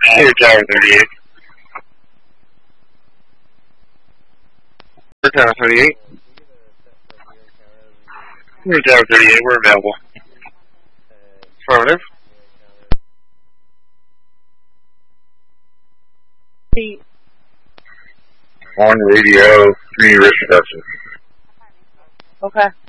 Here, Tower 38. Tower 38. Here, Tower 38. We're available. Affirmative. On radio, 3 risk reduction. Okay.